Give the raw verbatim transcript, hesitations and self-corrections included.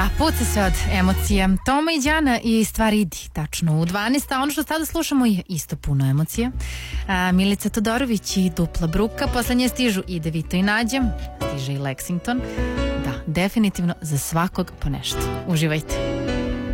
A puca se od emocija. Toma i Đana i Stvar idi, tačno u dvanaest, a ono što sada slušamo je isto puno emocija. A, Milica Todorović i Dupla bruka, posle nje stižu i Devito i Nađa, stiže i Lexington. Da, definitivno za svakog po nešto. Uživajte.